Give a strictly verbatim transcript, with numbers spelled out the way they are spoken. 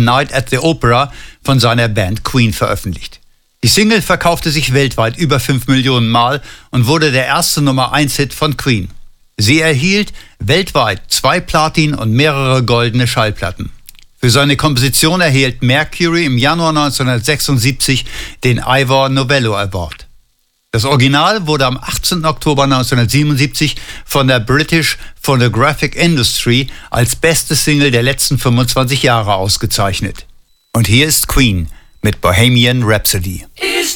Night at the Opera von seiner Band Queen veröffentlicht. Die Single verkaufte sich weltweit über fünf Millionen Mal und wurde der erste Nummer eins Hit von Queen. Sie erhielt weltweit zwei Platin- und mehrere goldene Schallplatten. Für seine Komposition erhielt Mercury im Januar neunzehnhundertsechsundsiebzig den Ivor Novello Award. Das Original wurde am achtzehnten Oktober neunzehnhundertsiebenundsiebzig von der British Phonographic Industry als beste Single der letzten fünfundzwanzig Jahre ausgezeichnet. Und hier ist Queen mit Bohemian Rhapsody. Is